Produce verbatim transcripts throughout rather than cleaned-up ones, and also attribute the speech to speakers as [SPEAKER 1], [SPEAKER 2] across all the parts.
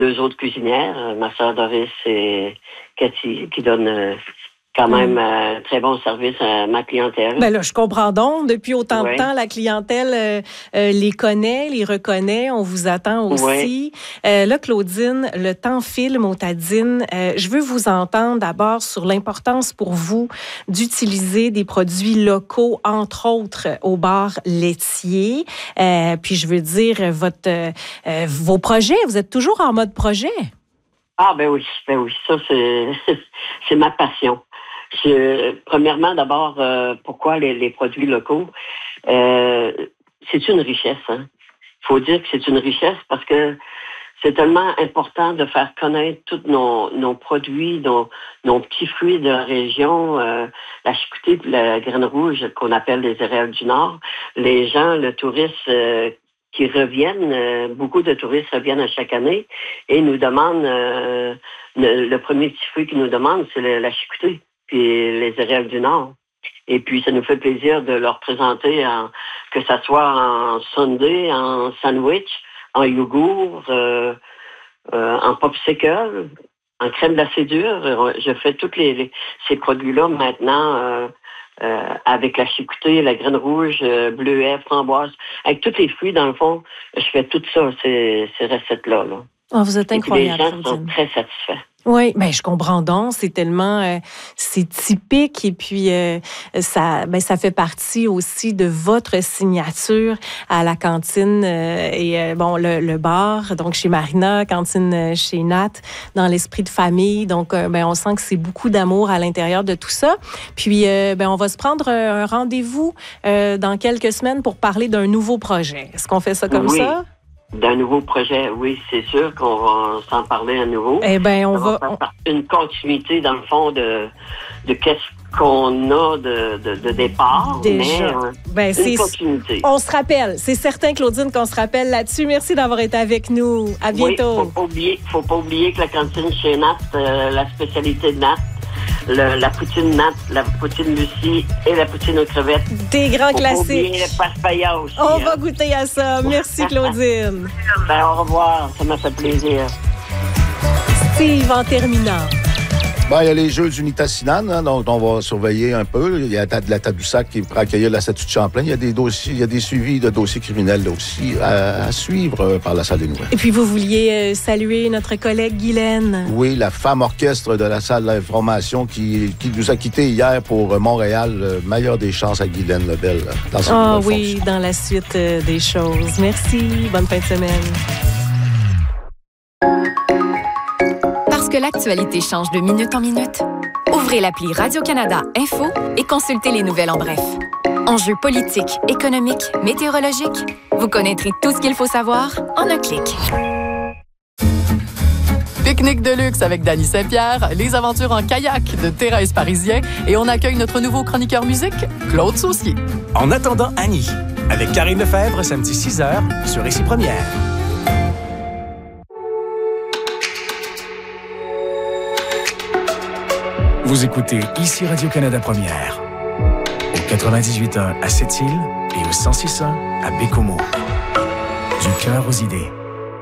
[SPEAKER 1] deux autres cuisinières, euh, ma sœur Doris et Cathy, qui donnent euh, quand même un euh, très bon service à ma clientèle.
[SPEAKER 2] Ben là, je comprends donc. Depuis autant
[SPEAKER 1] oui.
[SPEAKER 2] de temps, la clientèle euh, euh, les connaît, les reconnaît. On vous attend aussi. Oui. Euh, là, Claudine, le temps file, Motadine. Euh, je veux vous entendre d'abord sur l'importance pour vous d'utiliser des produits locaux, entre autres au bar laitier. Euh, puis je veux dire, votre, euh, vos projets, vous êtes toujours en mode projet?
[SPEAKER 1] Ah ben oui, ben oui. Ça, c'est, c'est ma passion. Je, premièrement, d'abord, euh, pourquoi les, les produits locaux? Euh, c'est une richesse. Hein? Il faut dire que c'est une richesse parce que c'est tellement important de faire connaître tous nos, nos produits, nos, nos petits fruits de la région, euh, la chicouté et la graine rouge qu'on appelle les céréales du Nord. Les gens, le touriste euh, qui reviennent, euh, beaucoup de touristes reviennent à chaque année et nous demandent, euh, le, le premier petit fruit qu'ils nous demandent, c'est le, la chicouté. Puis les céréales du Nord. Et puis, ça nous fait plaisir de leur présenter, en, que ça soit en sundae, en sandwich, en yogourt, euh, euh, en popsicle, en crème glacée dure. Je fais tous les, les, ces produits-là maintenant euh, euh, avec la chicouté, la graine rouge, euh, bleuet, framboise. Avec tous les fruits, dans le fond, je fais tout ça, ces, ces recettes-là. Là.
[SPEAKER 2] Oh, vous êtes incroyable.
[SPEAKER 1] Et les gens sont très satisfaits.
[SPEAKER 2] Oui, ben je comprends donc. C'est tellement, euh, c'est typique et puis euh, ça, ben ça fait partie aussi de votre signature à la cantine euh, et euh, bon le, le bar, donc chez Marina, cantine chez Nat, dans l'esprit de famille. Donc euh, ben on sent que c'est beaucoup d'amour à l'intérieur de tout ça. Puis euh, ben on va se prendre un rendez-vous euh, dans quelques semaines pour parler d'un nouveau projet. Est-ce qu'on fait ça comme
[SPEAKER 1] oui.
[SPEAKER 2] ça?
[SPEAKER 1] D'un nouveau projet, oui, c'est sûr qu'on va s'en parler à nouveau.
[SPEAKER 2] Eh bien, on va...
[SPEAKER 1] va faire une continuité, dans le fond, de, de qu'est-ce qu'on a de, de, de départ.
[SPEAKER 2] Déjà.
[SPEAKER 1] Mais, euh,
[SPEAKER 2] ben,
[SPEAKER 1] une
[SPEAKER 2] c'est...
[SPEAKER 1] continuité.
[SPEAKER 2] On se rappelle. C'est certain, Claudine, qu'on se rappelle là-dessus. Merci d'avoir été avec nous. À bientôt.
[SPEAKER 1] Oui, faut pas oublier, faut pas oublier que la cantine chez Nat, euh, la spécialité de Nat, Le, la poutine Nat, la poutine Lucie et la poutine aux crevettes.
[SPEAKER 2] Des grands
[SPEAKER 1] Faut
[SPEAKER 2] classiques.
[SPEAKER 1] pas oublier le passe-pailla aussi.
[SPEAKER 2] On
[SPEAKER 1] hein.
[SPEAKER 2] va goûter à ça. Merci, Claudine.
[SPEAKER 1] Ben, au revoir. Ça m'a fait plaisir.
[SPEAKER 2] Steve, en terminant.
[SPEAKER 3] Bon, il y a les Jeux d'Unitassinan, hein, dont on va surveiller un peu. Il y a la Tadoussac qui pourra accueillir la statue de Champlain. Il y a des dossiers, il y a des suivis de dossiers criminels là aussi à, à suivre euh, par la Salle des Nouvelles.
[SPEAKER 2] Et puis, vous vouliez euh, saluer notre collègue Guylaine.
[SPEAKER 3] Oui, la femme orchestre de la Salle d'information qui, qui nous a quittés hier pour Montréal. Euh, meilleure des chances à Guylaine Lebel dans cette
[SPEAKER 2] Ah
[SPEAKER 3] nouvelle
[SPEAKER 2] oui,
[SPEAKER 3] fonction.
[SPEAKER 2] dans la suite euh, des choses. Merci. Bonne fin de semaine.
[SPEAKER 4] Parce que l'actualité change de minute en minute, ouvrez l'appli Radio-Canada Info et consultez les nouvelles en bref. Enjeux politiques, économiques, météorologiques, vous connaîtrez tout ce qu'il faut savoir en un clic.
[SPEAKER 5] Pique-nique de luxe avec Dany Saint-Pierre, les aventures en kayak de Thérèse Parisien et on accueille notre nouveau chroniqueur musique, Claude Saucier.
[SPEAKER 6] En attendant Annie, avec Karine Lefebvre, samedi six heures, sur Ici Première. Vous écoutez Ici Radio-Canada Première, au quatre-vingt-dix-huit point un à Sept-Îles et au cent six point un à Bécomo. Du cœur aux idées.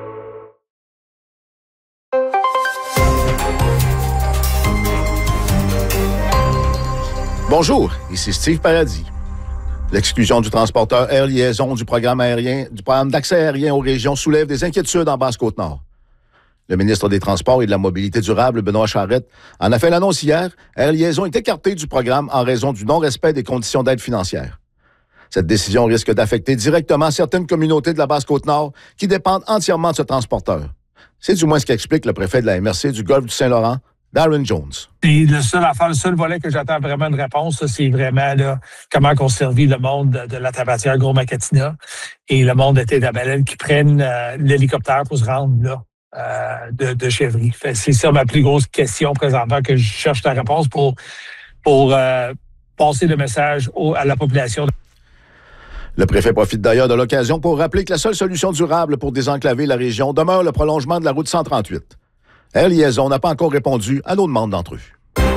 [SPEAKER 3] Bonjour, ici Steve Paradis. L'exclusion du transporteur Air Liaison du programme aérien, du programme d'accès aérien aux régions soulève des inquiétudes en Basse-Côte-Nord. Le ministre des Transports et de la Mobilité durable, Benoît Charette, en a fait l'annonce hier. Air Liaison est écarté du programme en raison du non-respect des conditions d'aide financière. Cette décision risque d'affecter directement certaines communautés de la Basse-Côte-Nord qui dépendent entièrement de ce transporteur. C'est du moins ce qu'explique le préfet de la M R C du Golfe du Saint-Laurent, Darren Jones.
[SPEAKER 7] Et le seul affaire, le seul volet que j'attends vraiment une réponse, c'est vraiment là, comment on servit le monde de, de la tabatière Gros-Macatina et le monde de Tédabalen qui prennent euh, l'hélicoptère pour se rendre là. Euh, de, de chèvrerie. Fait, c'est ça ma plus grosse question présentement que je cherche la réponse pour, pour euh, passer le message au, à la population.
[SPEAKER 3] Le préfet profite d'ailleurs de l'occasion pour rappeler que la seule solution durable pour désenclaver la région demeure le prolongement de la route cent trente-huit. Air Liaison n'a pas encore répondu à nos demandes d'entrevue.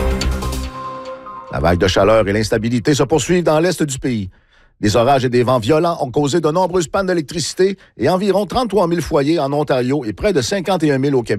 [SPEAKER 3] La vague de chaleur et l'instabilité se poursuivent dans l'est du pays. Des orages et des vents violents ont causé de nombreuses pannes d'électricité et environ trente-trois mille foyers en Ontario et près de cinquante et un mille au Québec